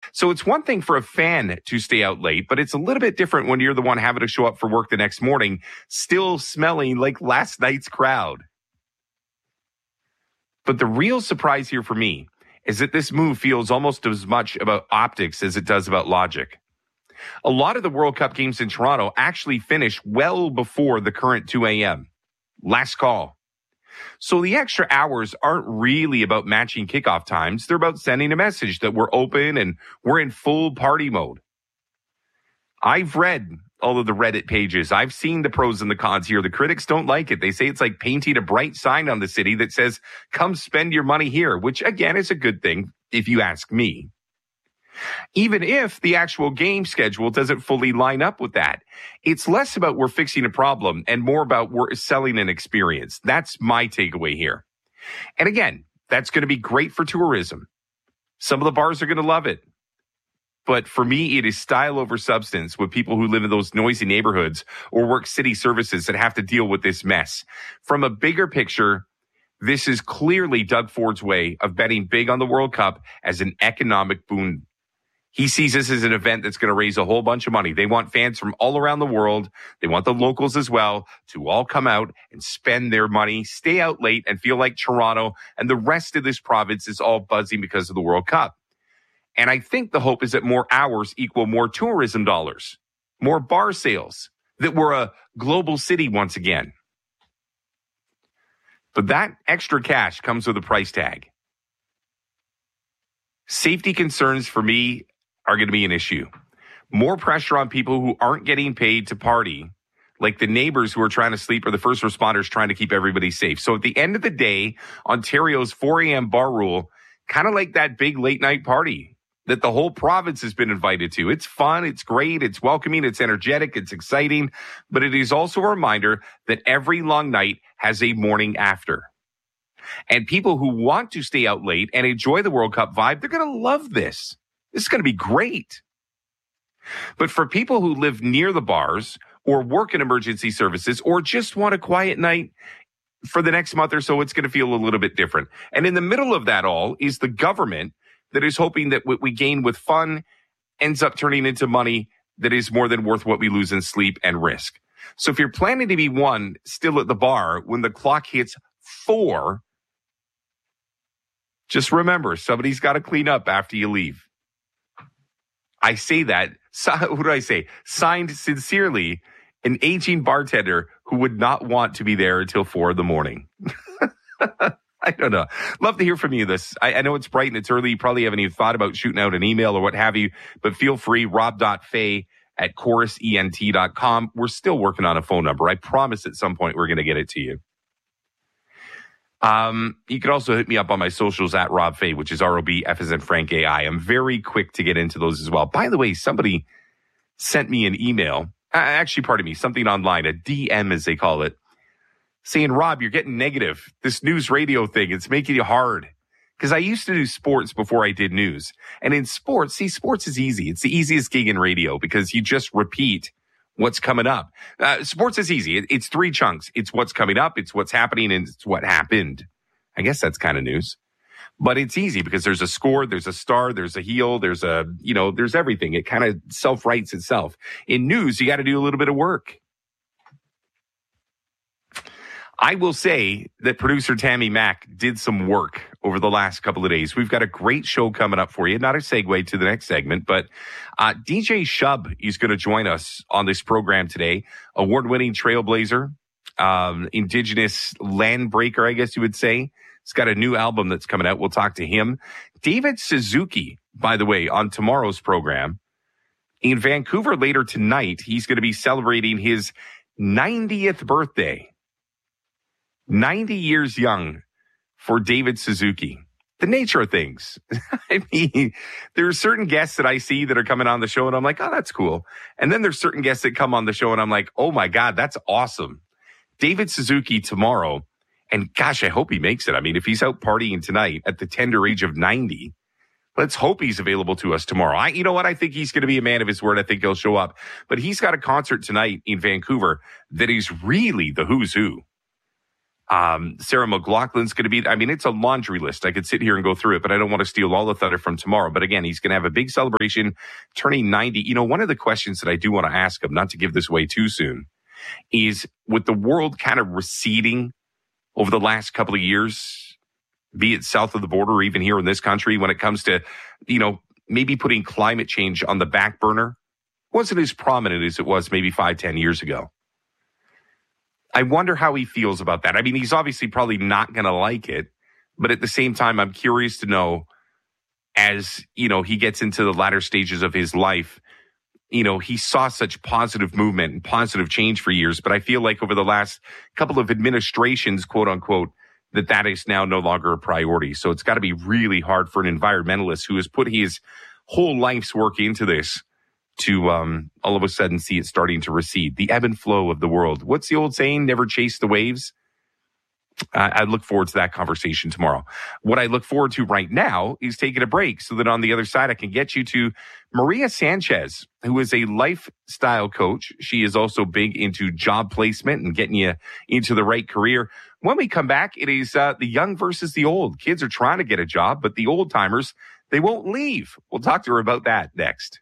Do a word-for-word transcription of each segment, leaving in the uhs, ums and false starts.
So it's one thing for a fan to stay out late, but it's a little bit different when you're the one having to show up for work the next morning, still smelling like last night's crowd. But the real surprise here for me is that this move feels almost as much about optics as it does about logic. A lot of the World Cup games in Toronto actually finish well before the current two a.m. Last call. So the extra hours aren't really about matching kickoff times. They're about sending a message that we're open and we're in full party mode. I've read all of the Reddit pages. I've seen the pros and the cons here. The critics don't like it. They say it's like painting a bright sign on the city that says, come spend your money here, which again is a good thing if you ask me. Even if the actual game schedule doesn't fully line up with that. It's less about we're fixing a problem and more about we're selling an experience. That's my takeaway here. And again, that's going to be great for tourism. Some of the bars are going to love it. But for me, it is style over substance with people who live in those noisy neighborhoods or work city services that have to deal with this mess. From a bigger picture, this is clearly Doug Ford's way of betting big on the World Cup as an economic boon. He sees this as an event that's going to raise a whole bunch of money. They want fans from all around the world. They want the locals as well to all come out and spend their money, stay out late, and feel like Toronto and the rest of this province is all buzzing because of the World Cup. And I think the hope is that more hours equal more tourism dollars, more bar sales, that we're a global city once again. But that extra cash comes with a price tag. Safety concerns for me are going to be an issue. More pressure on people who aren't getting paid to party, like the neighbors who are trying to sleep or the first responders trying to keep everybody safe. So at the end of the day, Ontario's four a.m. bar rule, kind of like that big late night party that the whole province has been invited to. It's fun, it's great, it's welcoming, it's energetic, it's exciting, but it is also a reminder that every long night has a morning after. And people who want to stay out late and enjoy the World Cup vibe, they're going to love this. This is going to be great. But for people who live near the bars or work in emergency services or just want a quiet night for the next month or so, it's going to feel a little bit different. And in the middle of that all is the government that is hoping that what we gain with fun ends up turning into money that is more than worth what we lose in sleep and risk. So if you're planning to be one still at the bar when the clock hits four, just remember, somebody's got to clean up after you leave. I say that, what do I say? Signed sincerely, an aging bartender who would not want to be there until four in the morning. I don't know. Love to hear from you this. I, I know it's bright and it's early. You probably haven't even thought about shooting out an email or what have you, but feel free, rob.fay at chorus ent dot com. We're still working on a phone number. I promise at some point we're going to get it to you. Um, you can also hit me up on my socials at Rob Fay, which is R O B F as in Frank A I. I'm very quick to get into those as well. By the way, somebody sent me an email, uh, actually, pardon me, something online, a D M as they call it, saying, Rob, you're getting negative. This news radio thing, it's making it hard. Because I used to do sports before I did news. And in sports, see, sports is easy. It's the easiest gig in radio because you just repeat what's coming up. Uh, sports is easy. It, it's three chunks. It's what's coming up, it's what's happening, and it's what happened. I guess that's kind of news. But it's easy because there's a score, there's a star, there's a heel, there's a, you know, there's everything. It kind of self-writes itself. In news, you got to do a little bit of work. I will say that producer Tammy Mack did some work over the last couple of days. We've got a great show coming up for you. Not a segue to the next segment, but uh, D J Shub is going to join us on this program today. Award-winning trailblazer, um, Indigenous land breaker, I guess you would say. He's got a new album that's coming out. We'll talk to him. David Suzuki, by the way, on tomorrow's program. In Vancouver later tonight, he's going to be celebrating his ninetieth birthday. ninety years young for David Suzuki. The nature of things. I mean, there are certain guests that I see that are coming on the show and I'm like, oh, that's cool. And then there's certain guests that come on the show and I'm like, oh my God, that's awesome. David Suzuki tomorrow. And gosh, I hope he makes it. I mean, if he's out partying tonight at the tender age of ninety, let's hope he's available to us tomorrow. I, you know what? I think he's going to be a man of his word. I think he'll show up. But he's got a concert tonight in Vancouver that is really the who's who Um, Sarah McLachlan's going to be, I mean, it's a laundry list. I could sit here and go through it, but I don't want to steal all the thunder from tomorrow. But again, he's going to have a big celebration, turning ninety. You know, one of the questions that I do want to ask him, not to give this away too soon, is with the world kind of receding over the last couple of years, be it south of the border or even here in this country, when it comes to, you know, maybe putting climate change on the back burner, wasn't as prominent as it was maybe five, ten years ago. I wonder how he feels about that. I mean, he's obviously probably not going to like it, but at the same time, I'm curious to know, as, you know, he gets into the latter stages of his life, you know, he saw such positive movement and positive change for years, but I feel like over the last couple of administrations, quote unquote, that that is now no longer a priority. So it's got to be really hard for an environmentalist who has put his whole life's work into this to um, all of a sudden see it starting to recede. The ebb and flow of the world. What's the old saying? Never chase the waves. Uh, I look forward to that conversation tomorrow. What I look forward to right now is taking a break so that on the other side I can get you to Maria Sanchez, who is a lifestyle coach. She is also big into job placement and getting you into the right career. When we come back, it is uh, the young versus the old. Kids are trying to get a job, but the old timers, they won't leave. We'll talk to her about that next.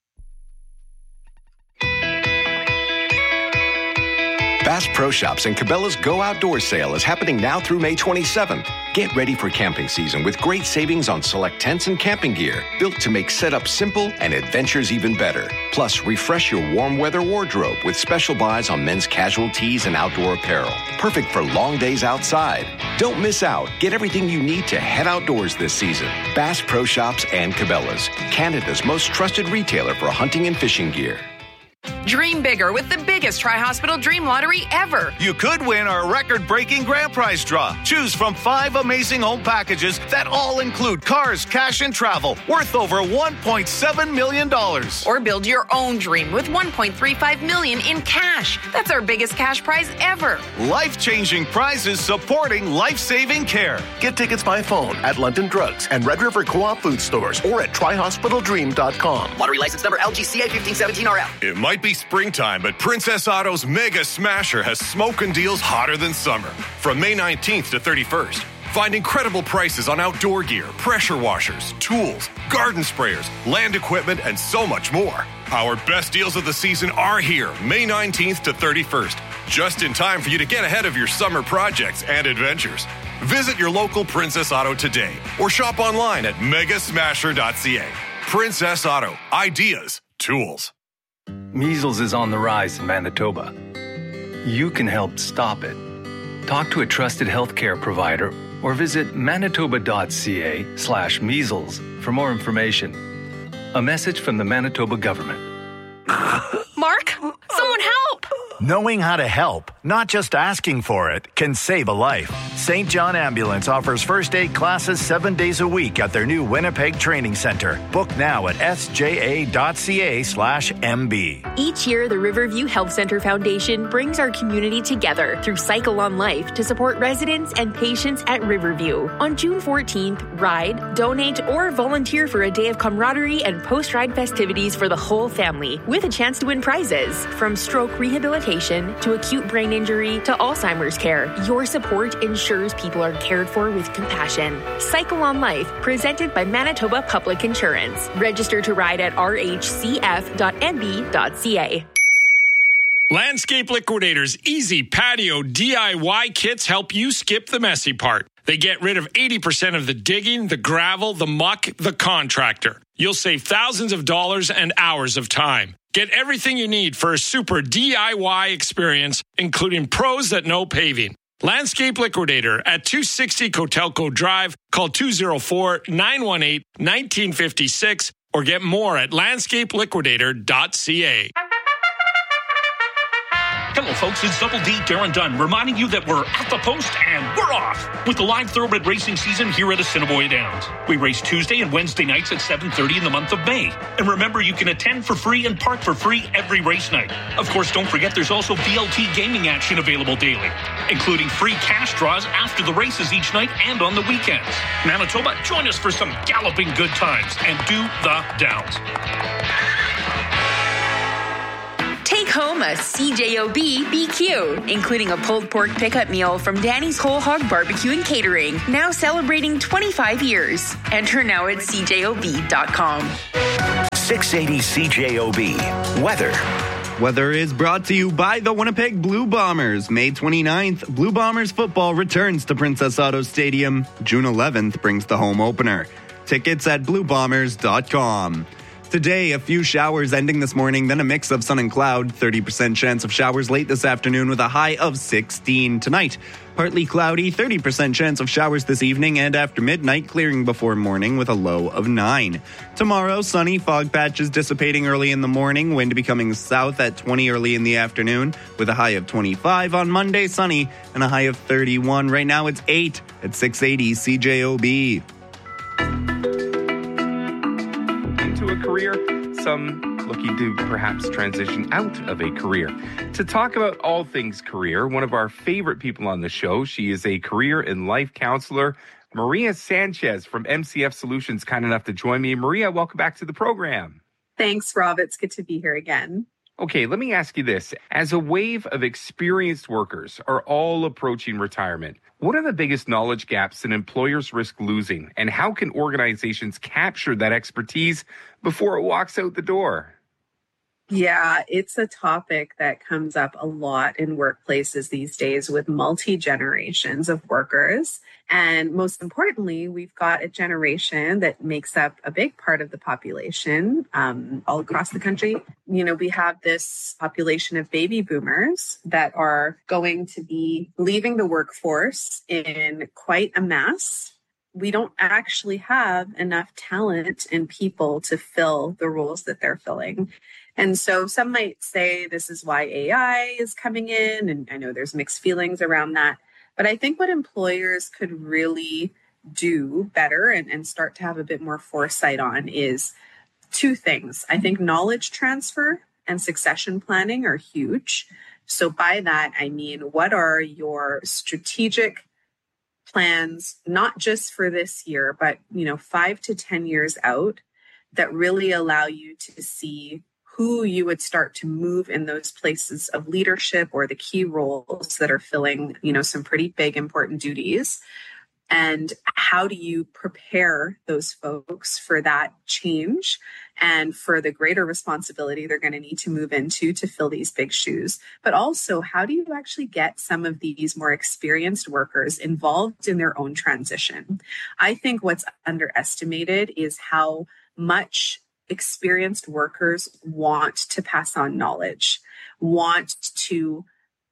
Bass Pro Shops and Cabela's Go Outdoors sale is happening now through May twenty-seventh. Get ready for camping season with great savings on select tents and camping gear, built to make setup simple and adventures even better. Plus, refresh your warm weather wardrobe with special buys on men's casual tees and outdoor apparel. Perfect for long days outside. Don't miss out. Get everything you need to head outdoors this season. Bass Pro Shops and Cabela's, Canada's most trusted retailer for hunting and fishing gear. Dream bigger with the biggest Tri-Hospital Dream Lottery ever. You could win our record-breaking grand prize draw. Choose from five amazing home packages that all include cars, cash, and travel worth over one point seven million dollars. Or build your own dream with one point three five million dollars in cash. That's our biggest cash prize ever. Life-changing prizes supporting life-saving care. Get tickets by phone at London Drugs and Red River Co-op food stores or at tri hospital dream dot com. Lottery license number L G C A fifteen seventeen R L. It might be springtime, but Princess Auto's Mega Smasher has smoking deals hotter than summer. From May nineteenth to thirty-first, find incredible prices on outdoor gear, pressure washers, tools, garden sprayers, land equipment, and so much more. Our best deals of the season are here, May nineteenth to thirty-first, just in time for you to get ahead of your summer projects and adventures. Visit your local Princess Auto today or shop online at mega smasher dot c a. Princess Auto. Ideas. Tools. Measles is on the rise in Manitoba. You can help stop it. Talk to a trusted healthcare provider or visit manitoba.ca slash measles for more information. A message from the Manitoba government. Mark, someone help! Knowing how to help, not just asking for it, can save a life. Saint John Ambulance offers first aid classes seven days a week at their new Winnipeg Training Center. Book now at s j a dot c a slash m b. Each year, the Riverview Health Center Foundation brings our community together through Cycle on Life to support residents and patients at Riverview. On June fourteenth, ride, donate, or volunteer for a day of camaraderie and post-ride festivities for the whole family, with a chance to win prizes. From stroke rehabilitation to acute brain injury to Alzheimer's care, your support ensures people are cared for with compassion. Cycle on Life, presented by Manitoba Public Insurance. Register to ride at r h c f dot m b dot c a. Landscape Liquidators Easy Patio D I Y kits help you skip the messy part. They get rid of eighty percent of the digging, the gravel, the muck, the contractor. You'll save thousands of dollars and hours of time. Get everything you need for a super D I Y experience, including pros that know paving. Landscape Liquidator at two sixty Cotelco Drive. Call two oh four, nine one eight, one nine five six or get more at landscape liquidator dot c a. Hello, folks. It's Double D Darren Dunn reminding you that we're at the post and we're off with the live thoroughbred racing season here at Assiniboia Downs. We race Tuesday and Wednesday nights at seven thirty in the month of May. And remember, you can attend for free and park for free every race night. Of course, don't forget there's also V L T gaming action available daily, including free cash draws after the races each night and on the weekends. Manitoba, join us for some galloping good times and do the Downs. Take home of C J O B B Q, including a pulled pork pickup meal from Danny's Whole Hog Barbecue and Catering, now celebrating twenty-five years. Enter now at C J O B dot com. six eighty C J O B. Weather. Weather is brought to you by the Winnipeg Blue Bombers. May twenty-ninth, Blue Bombers football returns to Princess Auto Stadium. June eleventh brings the home opener. Tickets at blue bombers dot com. Today, a few showers ending this morning, then a mix of sun and cloud. thirty percent chance of showers late this afternoon with a high of sixteen. Tonight, partly cloudy, thirty percent chance of showers this evening, and after midnight, clearing before morning with a low of nine. Tomorrow, sunny, fog patches dissipating early in the morning, wind becoming south at twenty early in the afternoon with a high of twenty-five. On Monday, sunny and a high of thirty-one. Right now, it's eight at six eighty C J O B. A career, some looking to perhaps transition out of a career. To talk about all things career, one of our favorite people on the show, she is a career and life counselor, Maria Sanchez from M C F Solutions, kind enough to join me. Maria, welcome back to the program. Thanks, Rob. It's good to be here again. Okay, let me ask you this. As a wave of experienced workers are all approaching retirement, what are the biggest knowledge gaps that employers risk losing, and how can organizations capture that expertise before it walks out the door? Yeah, it's a topic that comes up a lot in workplaces these days with multi-generations of workers. And most importantly, we've got a generation that makes up a big part of the population um, all across the country. You know, we have this population of baby boomers that are going to be leaving the workforce in quite a mass. We don't actually have enough talent and people to fill the roles that they're filling. And so some might say this is why A I is coming in. And I know there's mixed feelings around that. But I think what employers could really do better and, and start to have a bit more foresight on is two things. I think knowledge transfer and succession planning are huge. So by that, I mean, what are your strategic plans, not just for this year, but, you know, five to ten years out that really allow you to see who you would start to move in those places of leadership or the key roles that are filling, you know, some pretty big, important duties. And how do you prepare those folks for that change and for the greater responsibility they're going to need to move into to fill these big shoes? But also, how do you actually get some of these more experienced workers involved in their own transition? I think what's underestimated is how much experienced workers want to pass on knowledge, want to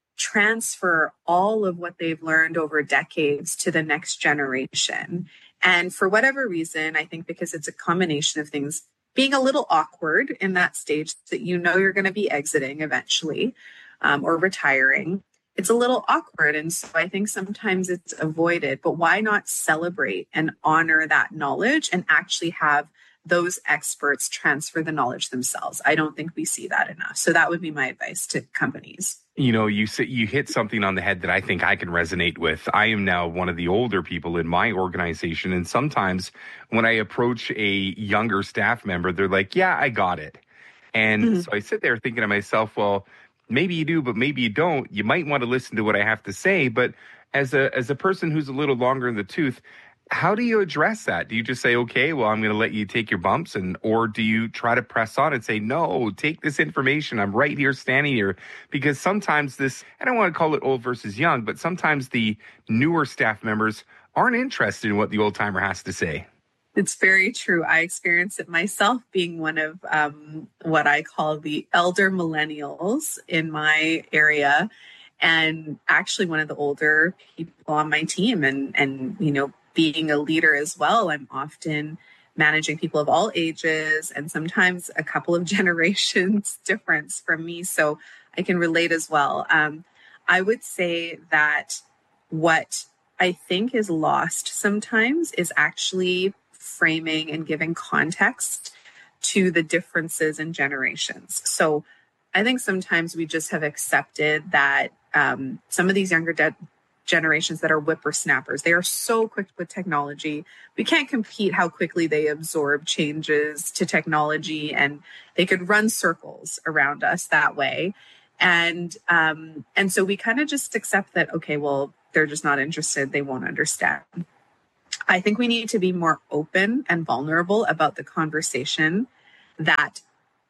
transfer all of what they've learned over decades to the next generation. And for whatever reason, I think because it's a combination of things being a little awkward in that stage that you know you're going to be exiting eventually um, or retiring, it's a little awkward. And so I think sometimes it's avoided. But why not celebrate and honor that knowledge and actually have those experts transfer the knowledge themselves? I don't think we see that enough. So that would be my advice to companies. You know, you say, you hit something on the head that I think I can resonate with. I am now one of the older people in my organization. And sometimes when I approach a younger staff member, they're like, yeah, I got it. And mm-hmm. so I sit there thinking to myself, well, maybe you do, but maybe you don't. You might want to listen to what I have to say. But as a as a person who's a little longer in the tooth, how do you address that? Do you just say, okay, well, I'm going to let you take your bumps, and or do you try to press on and say, no, take this information. I'm right here, standing here. Because sometimes this, I don't want to call it old versus young, but sometimes the newer staff members aren't interested in what the old timer has to say. It's very true. I experience it myself being one of um, what I call the elder millennials in my area, and actually one of the older people on my team. And, and you know, being a leader as well, I'm often managing people of all ages and sometimes a couple of generations difference from me. So I can relate as well. Um, I would say that what I think is lost sometimes is actually framing and giving context to the differences in generations. So I think sometimes we just have accepted that um, some of these younger de- generations that are whippersnappers, they are so quick with technology. We can't compete how quickly they absorb changes to technology, and they could run circles around us that way. And um, and so we kind of just accept that, okay, well, they're just not interested. They won't understand. I think we need to be more open and vulnerable about the conversation that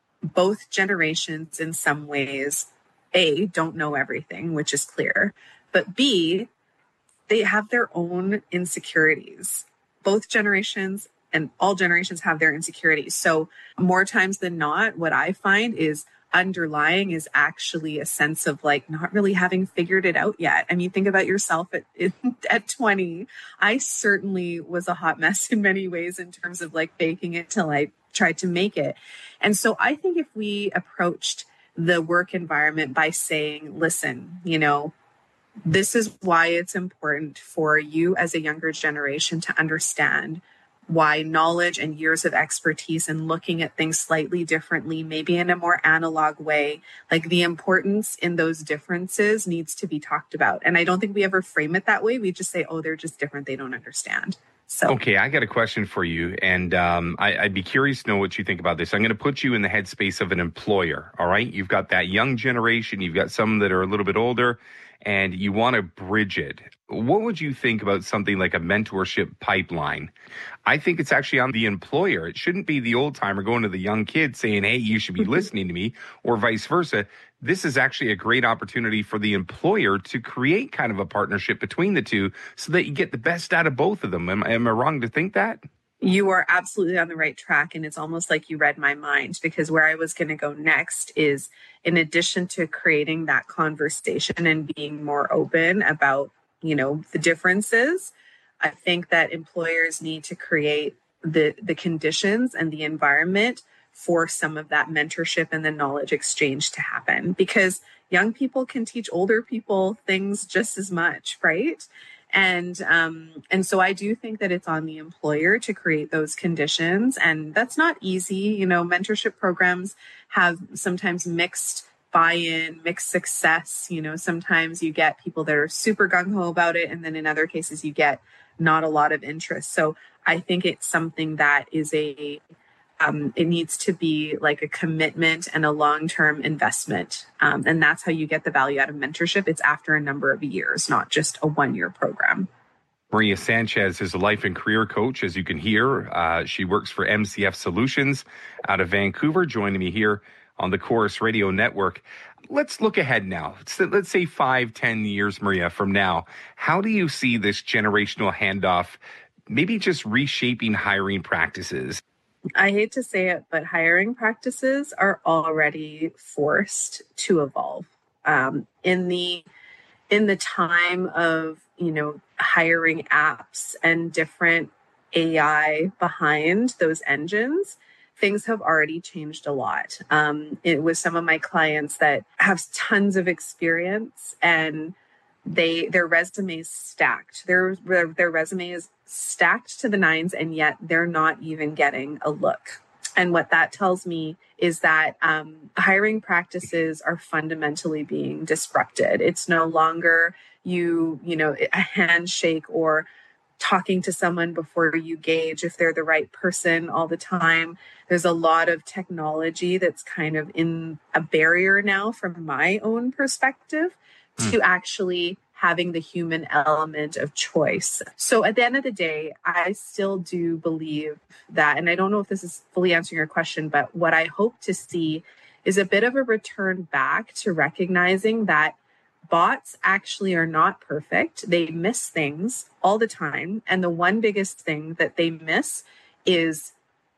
both generations in some ways, A, don't know everything, which is clear, but B, they have their own insecurities. Both generations and all generations have their insecurities. So more times than not, what I find is underlying is actually a sense of like not really having figured it out yet. I mean, think about yourself at at twenty. I certainly was a hot mess in many ways in terms of like faking it till I tried to make it. And so I think if we approached the work environment by saying, listen, you know, this is why it's important for you as a younger generation to understand why knowledge and years of expertise and looking at things slightly differently, maybe in a more analog way, like the importance in those differences needs to be talked about. And I don't think we ever frame it that way. We just say, oh, they're just different. They don't understand. So, okay, I got a question for you. And um, I, I'd be curious to know what you think about this. I'm going to put you in the headspace of an employer. All right. You've got that young generation. You've got some that are a little bit older, and you want to bridge it. What would you think about something like a mentorship pipeline? I think it's actually on the employer. It shouldn't be the old timer going to the young kid saying, hey, you should be listening to me, or vice versa. This is actually a great opportunity for the employer to create kind of a partnership between the two so that you get the best out of both of them. Am, am I wrong to think that? You are absolutely on the right track. And it's almost like you read my mind, because where I was going to go next is, in addition to creating that conversation and being more open about, you know, the differences, I think that employers need to create the, the conditions and the environment for some of that mentorship and the knowledge exchange to happen, because young people can teach older people things just as much, right? And um, and so I do think that it's on the employer to create those conditions. And that's not easy. You know, mentorship programs have sometimes mixed buy-in, mixed success. You know, sometimes you get people that are super gung-ho about it. And then in other cases, you get not a lot of interest. So I think it's something that is a Um, it needs to be like a commitment and a long-term investment. Um, and that's how you get the value out of mentorship. It's after a number of years, not just a one-year program. Maria Sanchez is a life and career coach, as you can hear. Uh, she works for M C F Solutions out of Vancouver, joining me here on the Chorus Radio Network. Let's look ahead now. Let's say five, ten years, Maria, from now. How do you see this generational handoff maybe just reshaping hiring practices? I hate to say it, but hiring practices are already forced to evolve. Um, in the in the time of, you know, hiring apps and different A I behind those engines, things have already changed a lot. Um, it was some of my clients that have tons of experience, and they their resumes stacked. Their their resume is stacked to the nines, and yet they're not even getting a look. And what that tells me is that um, hiring practices are fundamentally being disrupted. It's no longer you, you know, a handshake or talking to someone before you gauge if they're the right person all the time. There's a lot of technology that's kind of in a barrier now, from my own perspective, mm. to actually having the human element of choice. So at the end of the day, I still do believe that, and I don't know if this is fully answering your question, but what I hope to see is a bit of a return back to recognizing that bots actually are not perfect. They miss things all the time. And the one biggest thing that they miss is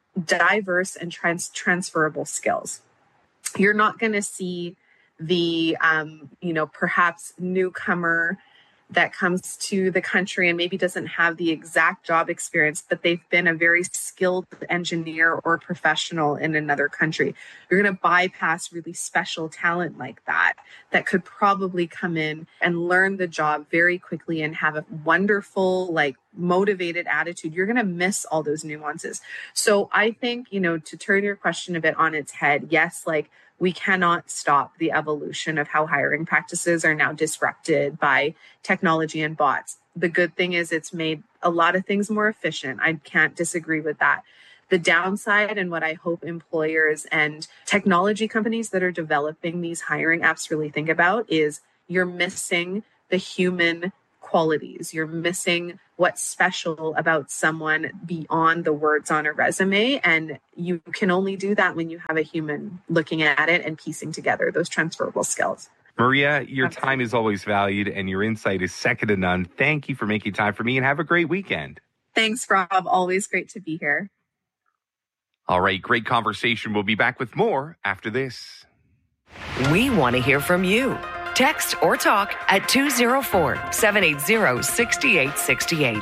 diverse and trans- transferable skills. You're not going to see the, um, you know, perhaps newcomer that comes to the country and maybe doesn't have the exact job experience, but they've been a very skilled engineer or professional in another country. You're going to bypass really special talent like that, that could probably come in and learn the job very quickly and have a wonderful, like, motivated attitude. You're going to miss all those nuances. So I think, you know, to turn your question a bit on its head, yes, like, we cannot stop the evolution of how hiring practices are now disrupted by technology and bots. The good thing is it's made a lot of things more efficient. I can't disagree with that. The downside, and what I hope employers and technology companies that are developing these hiring apps really think about, is you're missing the human qualities. You're missing what's special about someone beyond the words on a resume. And you can only do that when you have a human looking at it and piecing together those transferable skills. Maria, your time is always valued and your insight is second to none. Thank you for making time for me, and have a great weekend. Thanks, Rob. Always great to be here. All right, great conversation. We'll be back with more after this. We want to hear from you. Text or talk at two oh four, seven eight zero, six eight six eight.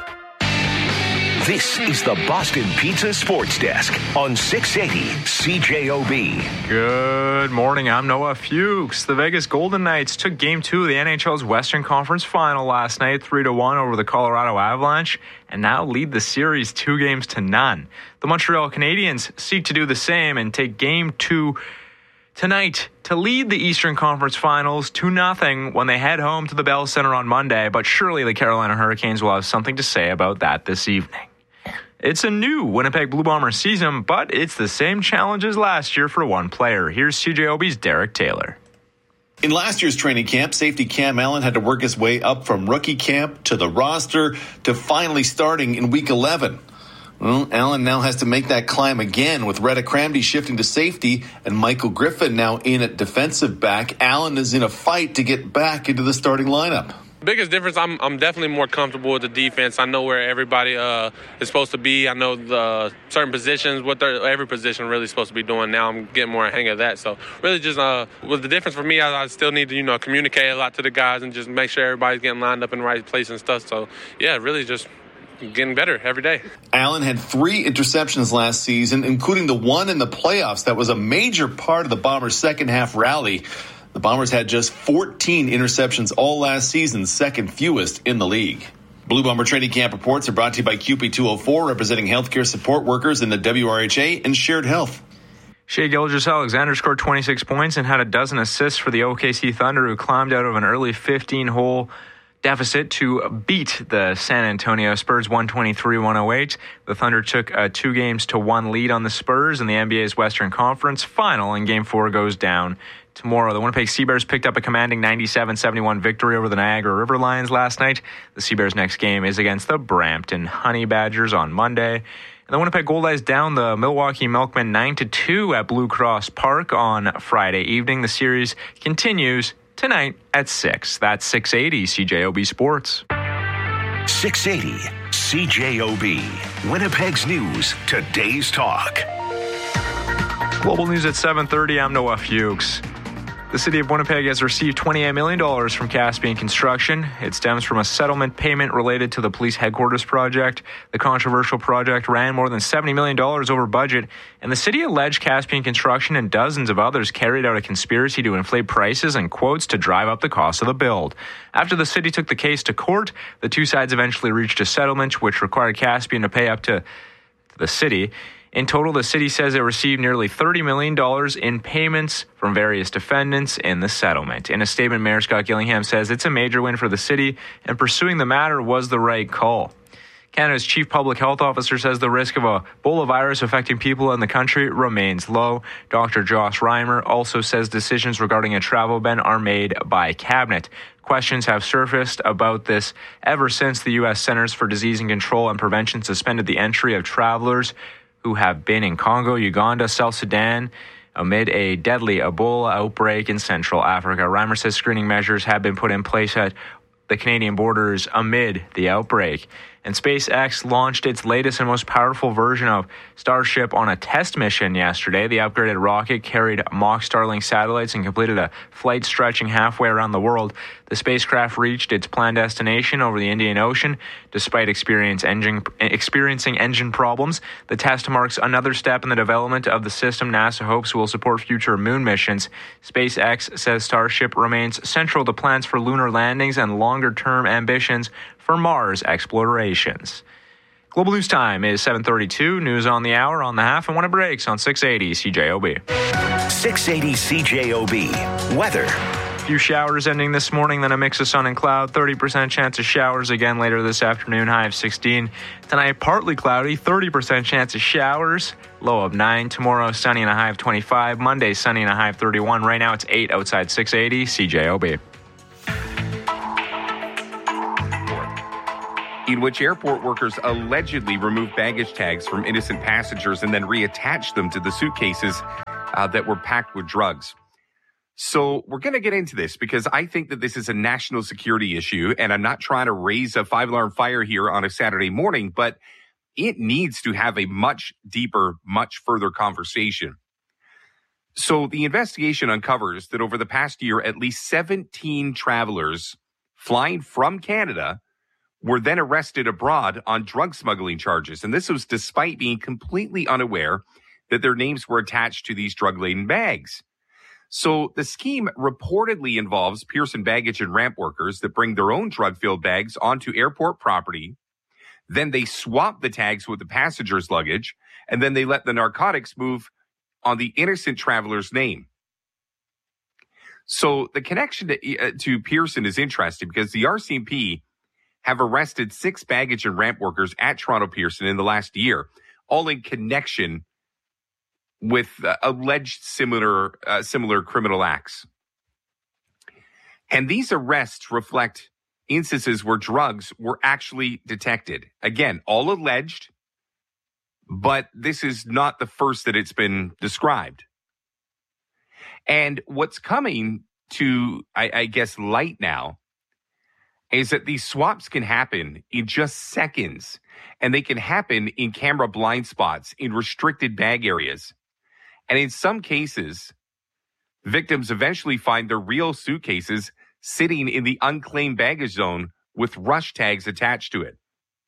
This is the Boston Pizza Sports Desk on six eighty C J O B. Good morning. I'm Noah Fuchs. The Vegas Golden Knights took Game Two of the N H L's Western Conference Final last night, three to one over the Colorado Avalanche, and now lead the series two games to none. The Montreal Canadiens seek to do the same and take Game Two tonight to lead the Eastern Conference Finals two nothing when they head home to the Bell Center on Monday. But surely the Carolina Hurricanes will have something to say about that this evening. It's a new Winnipeg Blue Bombers season, but it's the same challenge as last year for one player. Here's C J O B's Derek Taylor. In last year's training camp, safety Cam Allen had to work his way up from rookie camp to the roster to finally starting in week eleven. Well, Allen now has to make that climb again with Retta Cramdy shifting to safety and Michael Griffin now in at defensive back. Allen is in a fight to get back into the starting lineup. Biggest difference, I'm I'm definitely more comfortable with the defense. I know where everybody uh, is supposed to be. I know the certain positions, what every position really is supposed to be doing. Now I'm getting more a hang of that. So really just uh, with the difference for me, I, I still need to, you know, communicate a lot to the guys and just make sure everybody's getting lined up in the right place and stuff. So, yeah, really just getting better every day. Allen had three interceptions last season, including the one in the playoffs that was a major part of the Bombers' second half rally. The Bombers had just fourteen interceptions all last season, second fewest in the league. Blue Bomber Training Camp reports are brought to you by Q P two oh four, representing healthcare support workers in the W R H A and Shared Health. Shai Gilgeous-Alexander scored twenty-six points and had a dozen assists for the O K C Thunder, who climbed out of an early fifteen-hole deficit to beat the San Antonio Spurs one twenty-three to one oh eight. The Thunder took a two games to one lead on the Spurs in the N B A's Western Conference Final, and Game four goes down tomorrow. The Winnipeg Seabears picked up a commanding ninety-seven seventy-one victory over the Niagara River Lions last night. The Seabears' next game is against the Brampton Honey Badgers on Monday. And the Winnipeg Goldeyes down the Milwaukee Milkmen nine to two at Blue Cross Park on Friday evening. The series continues tonight at six. That's six eighty C J O B Sports. six eighty C J O B. Winnipeg's news, today's talk. Global news at seven thirty. I'm Noah Fuchs. The city of Winnipeg has received twenty-eight million dollars from Caspian Construction. It stems from a settlement payment related to the police headquarters project. The controversial project ran more than seventy million dollars over budget, and the city alleged Caspian Construction and dozens of others carried out a conspiracy to inflate prices and quotes to drive up the cost of the build. After the city took the case to court, the two sides eventually reached a settlement which required Caspian to pay up to, to the city. In total, the city says it received nearly thirty million dollars in payments from various defendants in the settlement. In a statement, Mayor Scott Gillingham says it's a major win for the city, and pursuing the matter was the right call. Canada's chief public health officer says the risk of Ebola virus affecting people in the country remains low. Doctor Josh Reimer also says decisions regarding a travel ban are made by Cabinet. Questions have surfaced about this ever since the U S Centers for Disease and Control and Prevention suspended the entry of travelers who have been in Congo, Uganda, South Sudan, amid a deadly Ebola outbreak in Central Africa. Reimer says screening measures have been put in place at the Canadian borders amid the outbreak. And SpaceX launched its latest and most powerful version of Starship on a test mission yesterday. The upgraded rocket carried mock Starlink satellites and completed a flight stretching halfway around the world. The spacecraft reached its planned destination over the Indian Ocean, despite experience engine, experiencing engine problems. The test marks another step in the development of the system NASA hopes will support future moon missions. SpaceX says Starship remains central to plans for lunar landings and longer-term ambitions for Mars explorations. Global News Time is seven thirty-two. News on the hour, on the half, and when it breaks on six eighty C J O B. six eighty C J O B. Weather. Few showers ending this morning, then a mix of sun and cloud. thirty percent chance of showers again later this afternoon, high of sixteen. Tonight, partly cloudy, thirty percent chance of showers, low of nine. Tomorrow, sunny and a high of twenty-five. Monday, sunny and a high of thirty-one. Right now, it's eight outside six eighty. C J O B. In which airport workers allegedly removed baggage tags from innocent passengers and then reattached them to the suitcases uh, that were packed with drugs. So we're going to get into this because I think that this is a national security issue, and I'm not trying to raise a five-alarm fire here on a Saturday morning, but it needs to have a much deeper, much further conversation. So the investigation uncovers that over the past year, at least seventeen travelers flying from Canada were then arrested abroad on drug smuggling charges. And this was despite being completely unaware that their names were attached to these drug-laden bags. So the scheme reportedly involves Pearson baggage and ramp workers that bring their own drug-filled bags onto airport property. Then they swap the tags with the passenger's luggage, and then they let the narcotics move on the innocent traveler's name. So the connection to, uh, to Pearson is interesting because the R C M P have arrested six baggage and ramp workers at Toronto Pearson in the last year, all in connection with uh, alleged similar uh, similar criminal acts. And these arrests reflect instances where drugs were actually detected. Again, all alleged, but this is not the first that it's been described. And what's coming to, I, I guess, light now is that these swaps can happen in just seconds, and they can happen in camera blind spots in restricted bag areas. And in some cases, victims eventually find their real suitcases sitting in the unclaimed baggage zone with rush tags attached to it.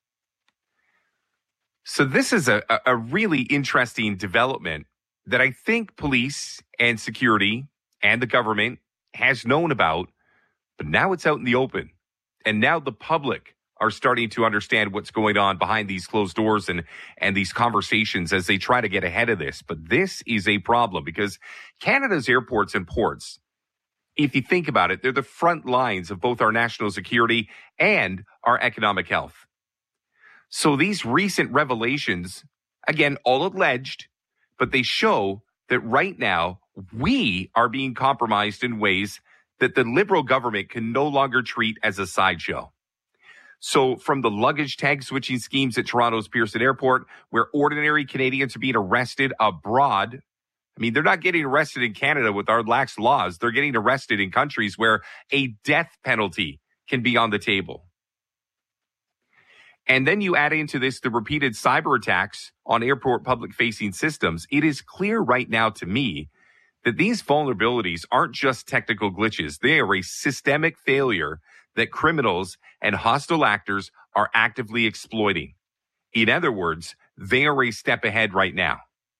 So this is a, a really interesting development that I think police and security and the government has known about, but now it's out in the open. And now the public are starting to understand what's going on behind these closed doors and, and these conversations as they try to get ahead of this. But this is a problem because Canada's airports and ports, if you think about it, they're the front lines of both our national security and our economic health. So these recent revelations, again, all alleged, but they show that right now we are being compromised in ways that the Liberal government can no longer treat as a sideshow. So from the luggage tag switching schemes at Toronto's Pearson Airport, where ordinary Canadians are being arrested abroad. I mean, they're not getting arrested in Canada with our lax laws. They're getting arrested in countries where a death penalty can be on the table. And then you add into this the repeated cyber attacks on airport public-facing systems. It is clear right now to me that these vulnerabilities aren't just technical glitches. They are a systemic failure that criminals and hostile actors are actively exploiting. In other words, they are a step ahead right now.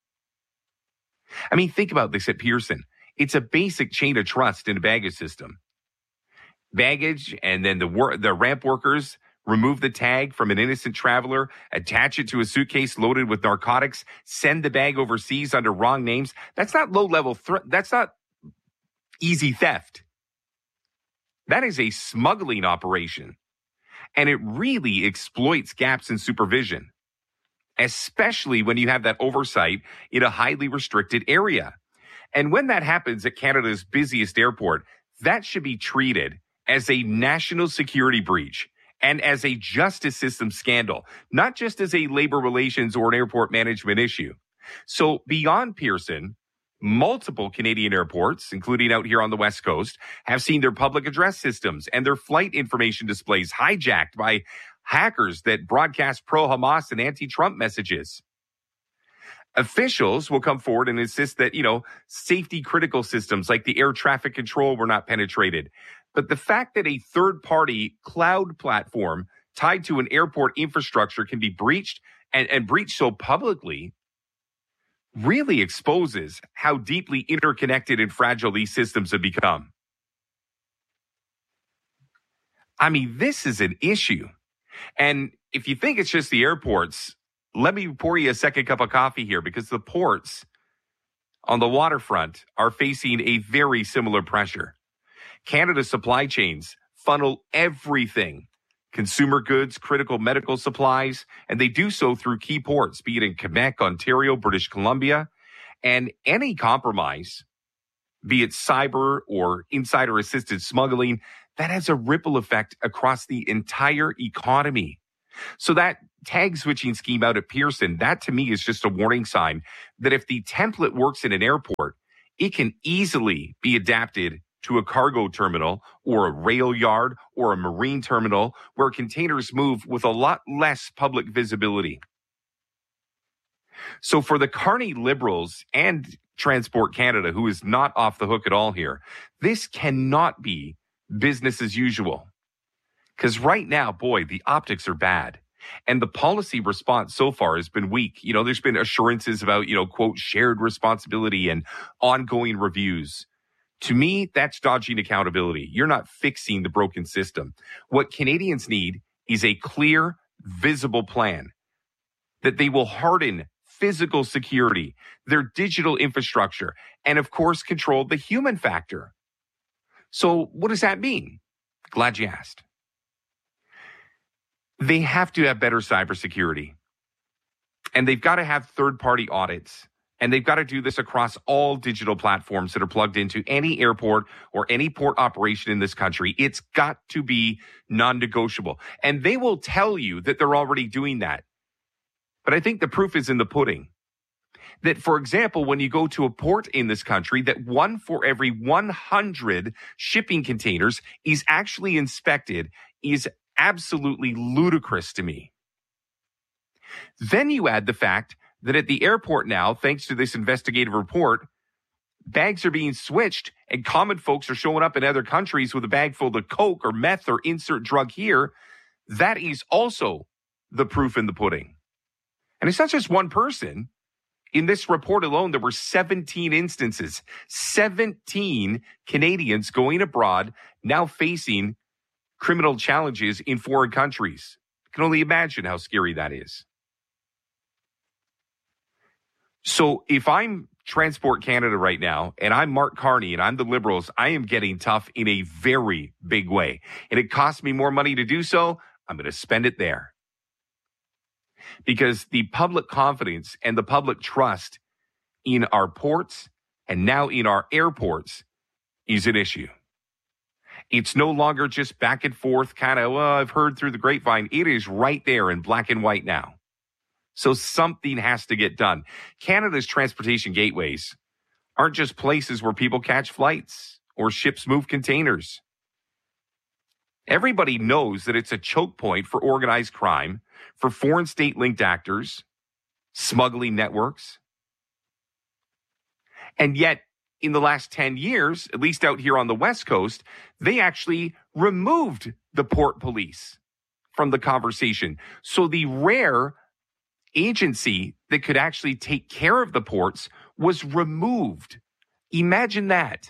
I mean, think about this at Pearson. It's a basic chain of trust in a baggage system. Baggage, and then the wor- the ramp workers remove the tag from an innocent traveler, attach it to a suitcase loaded with narcotics, send the bag overseas under wrong names. That's not low-level threat. That's not easy theft. That is a smuggling operation. And it really exploits gaps in supervision, especially when you have that oversight in a highly restricted area. And when that happens at Canada's busiest airport, that should be treated as a national security breach and as a justice system scandal, not just as a labor relations or an airport management issue. So beyond Pearson, multiple Canadian airports, including out here on the West Coast, have seen their public address systems and their flight information displays hijacked by hackers that broadcast pro-Hamas and anti-Trump messages. Officials will come forward and insist that, you know, safety critical systems like the air traffic control were not penetrated. But the fact that a third-party cloud platform tied to an airport infrastructure can be breached and, and breached so publicly really exposes how deeply interconnected and fragile these systems have become. I mean, this is an issue. And if you think it's just the airports, let me pour you a second cup of coffee here, because the ports on the waterfront are facing a very similar pressure. Canada's supply chains funnel everything, consumer goods, critical medical supplies, and they do so through key ports, be it in Quebec, Ontario, British Columbia, and any compromise, be it cyber or insider-assisted smuggling, that has a ripple effect across the entire economy. So that tag switching scheme out at Pearson, that to me is just a warning sign that if the template works in an airport, it can easily be adapted to a cargo terminal or a rail yard or a marine terminal where containers move with a lot less public visibility. So for the Carney Liberals and Transport Canada, who is not off the hook at all here, this cannot be business as usual. Because right now, boy, the optics are bad. And the policy response so far has been weak. You know, there's been assurances about, you know, quote, shared responsibility and ongoing reviews. To me, that's dodging accountability. You're not fixing the broken system. What Canadians need is a clear, visible plan that they will harden physical security, their digital infrastructure, and of course, control the human factor. So what does that mean? Glad you asked. They have to have better cybersecurity. And they've got to have third-party audits. And they've got to do this across all digital platforms that are plugged into any airport or any port operation in this country. It's got to be non-negotiable. And they will tell you that they're already doing that. But I think the proof is in the pudding. That, for example, when you go to a port in this country, that one for every one hundred shipping containers is actually inspected is absolutely ludicrous to me. Then you add the fact that at the airport now, thanks to this investigative report, bags are being switched and common folks are showing up in other countries with a bag full of coke or meth or insert drug here. That is also the proof in the pudding. And it's not just one person. In this report alone, there were seventeen instances, seventeen Canadians going abroad now facing criminal challenges in foreign countries. You can only imagine how scary that is. So if I'm Transport Canada right now, and I'm Mark Carney, and I'm the Liberals, I am getting tough in a very big way. And it costs me more money to do so. I'm going to spend it there. Because the public confidence and the public trust in our ports and now in our airports is an issue. It's no longer just back and forth kind of, well, I've heard through the grapevine. It is right there in black and white now. So something has to get done. Canada's transportation gateways aren't just places where people catch flights or ships move containers. Everybody knows that it's a choke point for organized crime, for foreign state-linked actors, smuggling networks. And yet, in the last ten years, at least out here on the West Coast, they actually removed the port police from the conversation. So the rare agency that could actually take care of the ports was removed. Imagine that.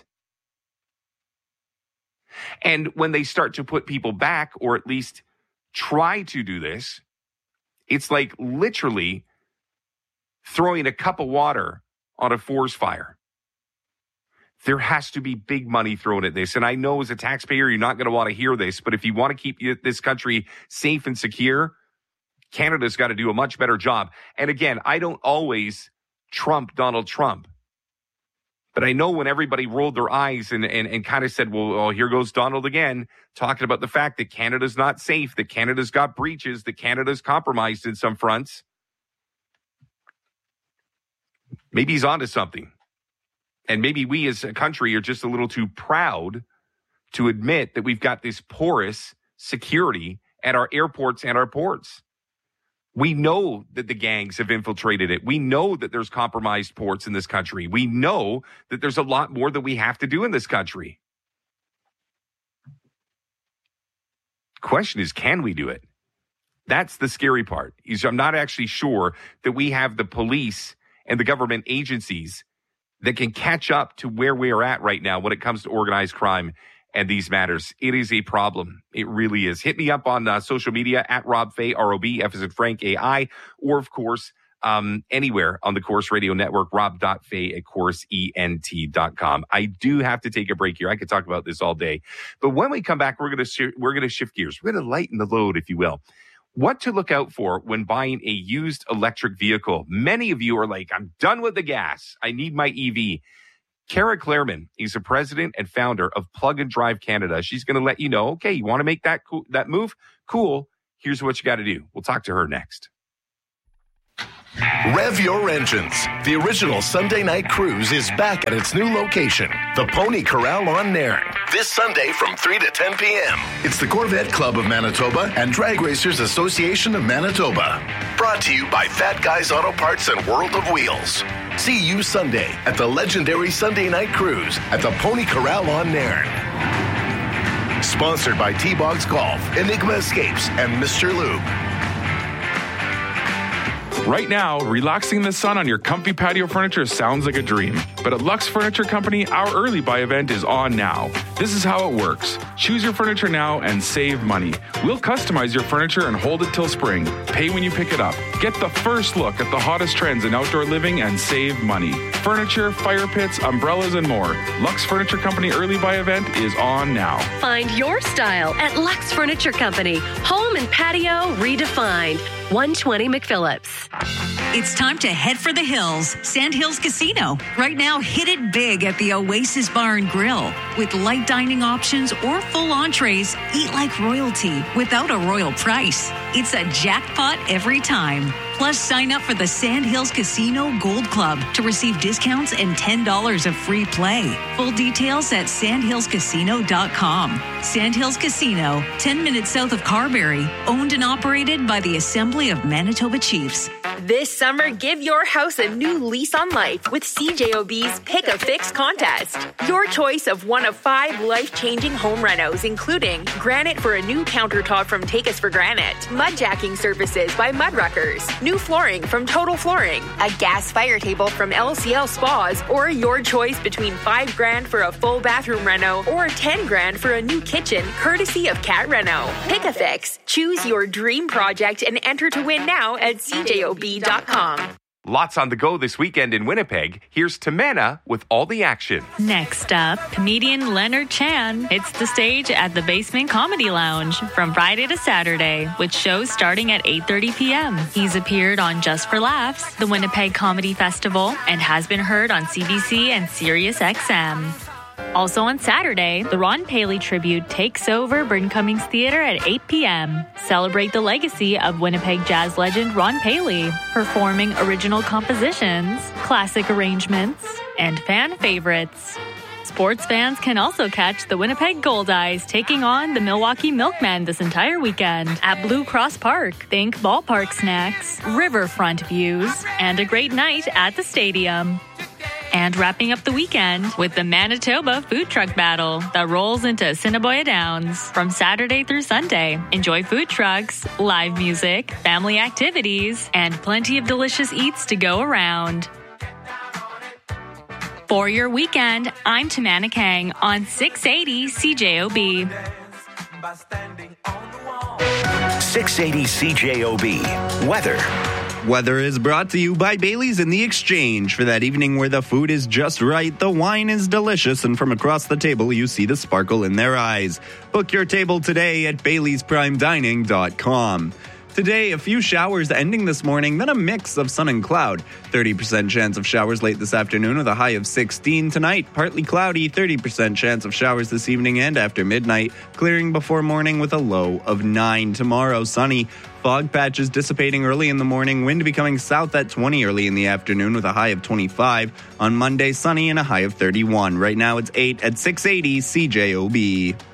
And when they start to put people back, or at least try to do this, it's like literally throwing a cup of water on a forest fire. There has to be big money thrown at this. And I know as a taxpayer, you're not going to want to hear this, but if you want to keep this country safe and secure, Canada's got to do a much better job. And again, I don't always trump Donald Trump. But I know when everybody rolled their eyes and, and, and kind of said, well, oh, here goes Donald again, talking about the fact that Canada's not safe, that Canada's got breaches, that Canada's compromised in some fronts. Maybe he's onto something. And maybe we as a country are just a little too proud to admit that we've got this porous security at our airports and our ports. We know that the gangs have infiltrated it. We know that there's compromised ports in this country. We know that there's a lot more that we have to do in this country. Question is, can we do it? That's the scary part. Is I'm not actually sure that we have the police and the government agencies that can catch up to where we are at right now when it comes to organized crime and these matters. It is a problem. It really is. Hit me up on uh, social media at Rob Fay, R O B, F as in Frank, A I, or of course, um, anywhere on the Corus Radio Network, rob.fay at corus ent dot com. I do have to take a break here. I could talk about this all day. But when we come back, we're going to sh- we're going to shift gears. We're going to lighten the load, if you will. What to look out for when buying a used electric vehicle. Many of you are like, I'm done with the gas. I need my E V. Kara Clairman is the president and founder of Plug and Drive Canada. She's going to let you know, okay, you want to make that co- that move? Cool. Here's what you got to do. We'll talk to her next. Rev your engines. The original Sunday night cruise is back at its new location, the Pony Corral on Nairn, this Sunday from three to ten p.m. It's the Corvette Club of Manitoba and Drag Racers Association of Manitoba. Brought to you by Fat Guys Auto Parts and World of Wheels. See you Sunday at the legendary Sunday night cruise at the Pony Corral on Nairn. Sponsored by T-Bogs Golf, Enigma Escapes, and Mister Lube. Right now, relaxing in the sun on your comfy patio furniture sounds like a dream. But at Lux Furniture Company, our early buy event is on now. This is how it works. Choose your furniture now and save money. We'll customize your furniture and hold it till spring. Pay when you pick it up. Get the first look at the hottest trends in outdoor living and save money. Furniture, fire pits, umbrellas, and more. Lux Furniture Company early buy event is on now. Find your style at Lux Furniture Company. Home and patio redefined. one twenty McPhillips. It's time to head for the hills. Sandhills Casino. Right now, hit it big at the Oasis Bar and Grill. With light dining options or full entrees, eat like royalty without a royal price. It's a jackpot every time. Plus, sign up for the Sandhills Casino Gold Club to receive discounts and ten dollars of free play. Full details at sandhills casino dot com. Sandhills Casino, ten minutes south of Carberry. Owned and operated by the Assembly of Manitoba Chiefs. This summer, give your house a new lease on life with C J O B's Pick a Fix contest. Your choice of one of five life-changing home renos, including granite for a new countertop from Take Us for Granite, mudjacking services by Mudruckers, new flooring from Total Flooring, a gas fire table from L C L Spas, or your choice between five grand for a full bathroom reno or ten grand for a new kitchen, courtesy of Cat Reno. Pick a Fix. Choose your dream project and enter to win now at C J O B dot com. Lots on the go this weekend in Winnipeg. Here's Tamana with all the action. Next up, comedian Leonard Chan hits the stage at the Basement Comedy Lounge from Friday to Saturday, with shows starting at eight thirty p.m. He's appeared on Just for Laughs, the Winnipeg Comedy Festival, and has been heard on C B C and Sirius X M. Also on Saturday, the Ron Paley tribute takes over Bryn Cummings Theatre at eight p.m. Celebrate the legacy of Winnipeg jazz legend Ron Paley, performing original compositions, classic arrangements, and fan favorites. Sports fans can also catch the Winnipeg Goldeyes taking on the Milwaukee Milkmen this entire weekend at Blue Cross Park. Think ballpark snacks, riverfront views, and a great night at the stadium. And wrapping up the weekend with the Manitoba Food Truck Battle that rolls into Assiniboia Downs from Saturday through Sunday. Enjoy food trucks, live music, family activities, and plenty of delicious eats to go around. For your weekend, I'm Tamana Kang on six eighty C J O B. six eighty C J O B. Weather. Weather is brought to you by Bailey's in the Exchange. For that evening where the food is just right, the wine is delicious, and from across the table you see the sparkle in their eyes. Book your table today at baileys prime dining dot com. Today, a few showers ending this morning, then a mix of sun and cloud. thirty percent chance of showers late this afternoon with a high of sixteen. Tonight, partly cloudy, thirty percent chance of showers this evening and after midnight. Clearing before morning with a low of nine. Tomorrow, sunny. Fog patches dissipating early in the morning. Wind becoming south at twenty early in the afternoon with a high of twenty-five. On Monday, sunny and a high of thirty-one. Right now, it's eight at six eighty C J O B.